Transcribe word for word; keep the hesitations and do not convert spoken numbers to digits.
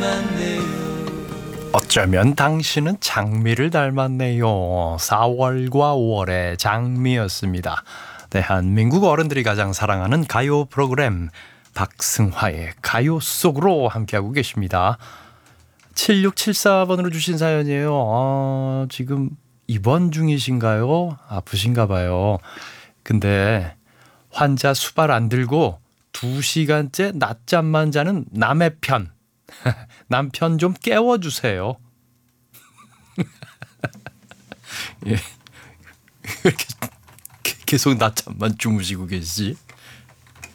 어쩌면 당신은 장미를 닮았네요. 사월과 오월의 장미였습니다. 대한민국 어른들이 가장 사랑하는 가요 프로그램 박승화의 가요 속으로 함께하고 계십니다. 칠육칠사 번으로 주신 사연이에요. 아, 지금 입원 중이신가요? 아프신가 봐요. 근데 환자 수발 안 들고 두 시간째 낮잠만 자는 남의 편. 남편 좀 깨워주세요. 예. 이렇게 계속 낮잠만 주무시고 계시지?